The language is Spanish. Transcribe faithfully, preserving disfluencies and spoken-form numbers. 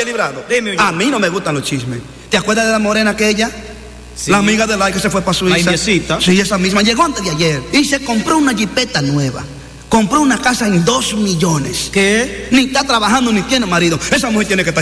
oye, Librado, Dime, oye. a mí no me gustan los chismes. ¿Te acuerdas de la morena aquella? Sí. La amiga de la que se fue para Suiza. La indiecita. Sí, esa misma. Llegó antes de ayer y se compró una jipeta nueva. Compró una casa en dos millones. ¿Qué? Ni está trabajando ni tiene marido. Esa mujer tiene que estar